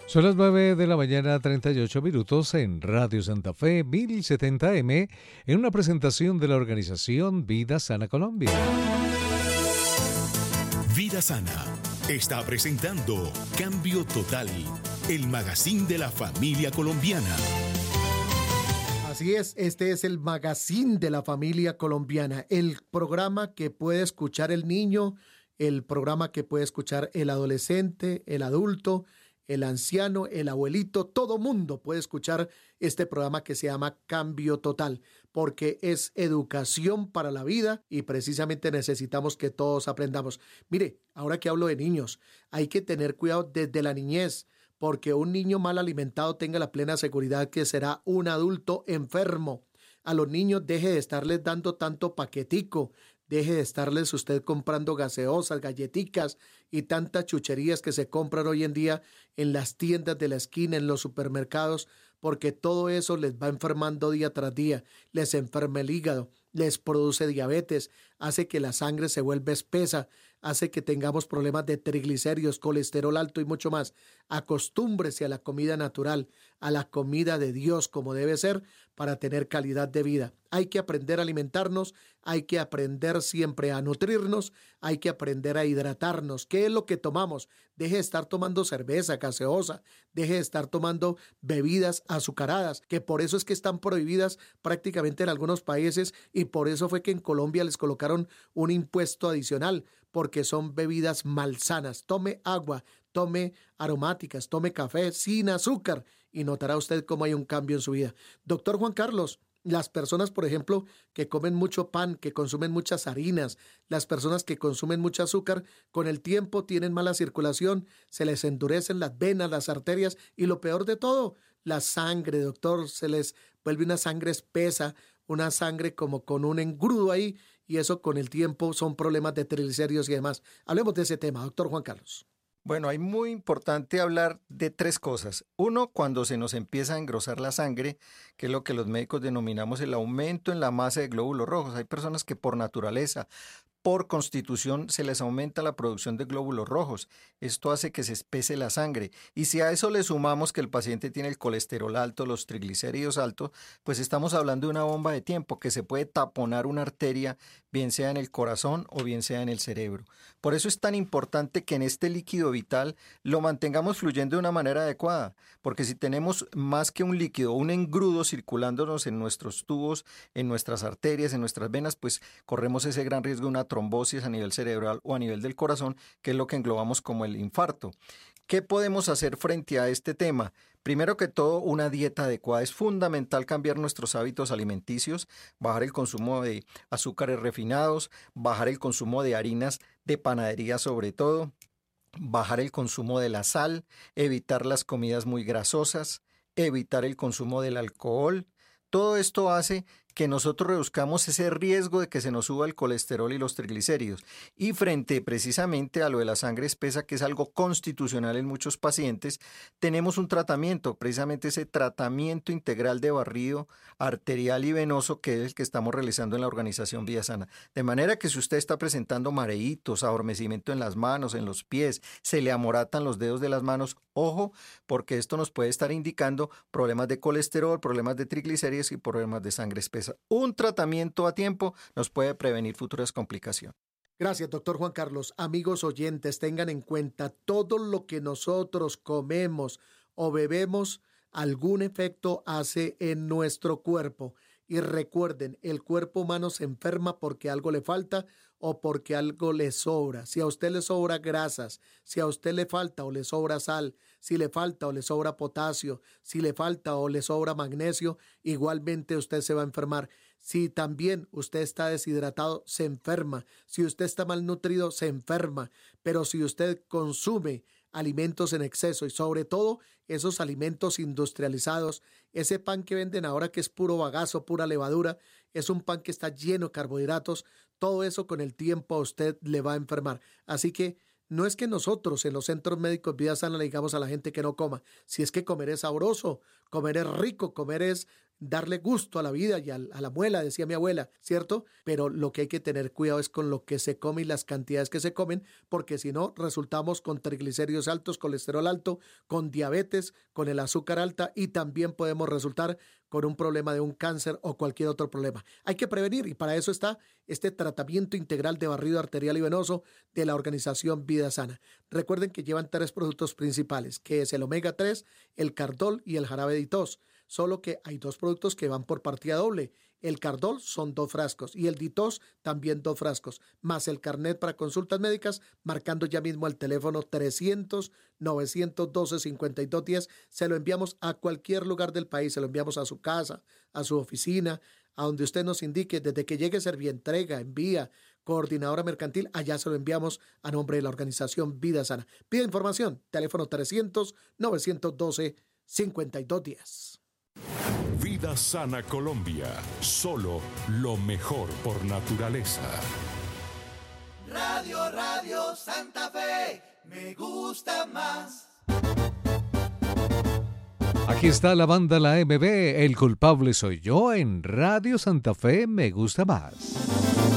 Son las 9 de la mañana, 38 minutos en Radio Santa Fe 1070M, en una presentación de la organización Vida Sana Colombia. Vida Sana está presentando Cambio Total, el magazine de la familia colombiana. Así es, este es el magazine de la familia colombiana, el programa que puede escuchar el niño, el programa que puede escuchar el adolescente, el adulto, el anciano, el abuelito, todo mundo puede escuchar este programa que se llama Cambio Total, porque es educación para la vida y precisamente necesitamos que todos aprendamos. Mire, ahora que hablo de niños, hay que tener cuidado desde la niñez, porque un niño mal alimentado tenga la plena seguridad que será un adulto enfermo. A los niños deje de estarles dando tanto paquetico, deje de estarles usted comprando gaseosas, galletitas y tantas chucherías que se compran hoy en día en las tiendas de la esquina, en los supermercados, porque todo eso les va enfermando día tras día, les enferma el hígado, les produce diabetes, hace que la sangre se vuelva espesa, hace que tengamos problemas de triglicéridos, colesterol alto y mucho más. Acostúmbrese a la comida natural, a la comida de Dios como debe ser para tener calidad de vida. Hay que aprender a alimentarnos, hay que aprender siempre a nutrirnos, hay que aprender a hidratarnos. ¿Qué es lo que tomamos? Deje de estar tomando cerveza, gaseosa, deje de estar tomando bebidas azucaradas, que por eso es que están prohibidas prácticamente en algunos países y por eso fue que en Colombia les colocaron un impuesto adicional, porque son bebidas malsanas. Tome agua, tome aromáticas, tome café sin azúcar y notará usted cómo hay un cambio en su vida. Doctor Juan Carlos, las personas, por ejemplo, que comen mucho pan, que consumen muchas harinas, las personas que consumen mucho azúcar, con el tiempo tienen mala circulación, se les endurecen las venas, las arterias y lo peor de todo, la sangre, doctor, se les vuelve una sangre espesa, una sangre como con un engrudo ahí y eso con el tiempo son problemas de triglicéridos y demás. Hablemos de ese tema, doctor Juan Carlos. Bueno, hay muy importante hablar de tres cosas. Uno, cuando se nos empieza a engrosar la sangre, que es lo que los médicos denominamos el aumento en la masa de glóbulos rojos. Hay personas que por naturaleza, por constitución, se les aumenta la producción de glóbulos rojos. Esto hace que se espese la sangre. Y si a eso le sumamos que el paciente tiene el colesterol alto, los triglicéridos altos, pues estamos hablando de una bomba de tiempo que se puede taponar una arteria, bien sea en el corazón o bien sea en el cerebro. Por eso es tan importante que en este líquido vital lo mantengamos fluyendo de una manera adecuada, porque si tenemos más que un líquido, un engrudo circulándonos en nuestros tubos, en nuestras arterias, en nuestras venas, pues corremos ese gran riesgo de una trombosis a nivel cerebral o a nivel del corazón, que es lo que englobamos como el infarto. ¿Qué podemos hacer frente a este tema? Primero que todo, una dieta adecuada. Es fundamental cambiar nuestros hábitos alimenticios, bajar el consumo de azúcares refinados, bajar el consumo de harinas de panadería sobre todo, bajar el consumo de la sal, evitar las comidas muy grasosas, evitar el consumo del alcohol. Todo esto hace que nosotros reduzcamos ese riesgo de que se nos suba el colesterol y los triglicéridos. Y frente precisamente a lo de la sangre espesa, que es algo constitucional en muchos pacientes, tenemos un tratamiento, precisamente ese tratamiento integral de barrido arterial y venoso, que es el que estamos realizando en la organización Vida Sana. De manera que si usted está presentando mareitos, adormecimiento en las manos, en los pies, se le amoratan los dedos de las manos, ojo, porque esto nos puede estar indicando problemas de colesterol, problemas de triglicéridos y problemas de sangre espesa. Un tratamiento a tiempo nos puede prevenir futuras complicaciones. Gracias, doctor Juan Carlos. Amigos oyentes, tengan en cuenta todo lo que nosotros comemos o bebemos, algún efecto hace en nuestro cuerpo. Y recuerden, el cuerpo humano se enferma porque algo le falta o porque algo le sobra. Si a usted le sobra grasas, si a usted le falta o le sobra sal, si le falta o le sobra potasio, si le falta o le sobra magnesio, igualmente usted se va a enfermar. Si también usted está deshidratado, se enferma. Si usted está malnutrido, se enferma. Pero si usted consume alimentos en exceso y sobre todo esos alimentos industrializados, ese pan que venden ahora que es puro bagazo, pura levadura, es un pan que está lleno de carbohidratos, todo eso con el tiempo a usted le va a enfermar. Así que no es que nosotros en los centros médicos Vida Sana le digamos a la gente que no coma, si es que comer es sabroso, comer es rico, comer es darle gusto a la vida y a la muela, decía mi abuela, ¿cierto? Pero lo que hay que tener cuidado es con lo que se come y las cantidades que se comen, porque si no, resultamos con triglicéridos altos, colesterol alto, con diabetes, con el azúcar alta y también podemos resultar con un problema de un cáncer o cualquier otro problema. Hay que prevenir y para eso está este tratamiento integral de barrido arterial y venoso de la organización Vida Sana. Recuerden que llevan 3 productos principales, que es el omega 3, el Cardol y el jarabe de tos. Solo que hay 2 productos que van por partida doble. El Cardol son 2 frascos y el Ditos también 2 frascos, más el carnet para consultas médicas, marcando ya mismo el teléfono 300-912-5210. Se lo enviamos a cualquier lugar del país, se lo enviamos a su casa, a su oficina, a donde usted nos indique, desde que llegue Servientrega, Envía, Coordinadora Mercantil, allá se lo enviamos a nombre de la organización Vida Sana. Pide información, teléfono 300-912-5210. Vida Sana Colombia, solo lo mejor por naturaleza. Radio Santa Fe, me gusta más. Aquí está la banda La MB, El culpable soy yo, en Radio Santa Fe, me gusta más.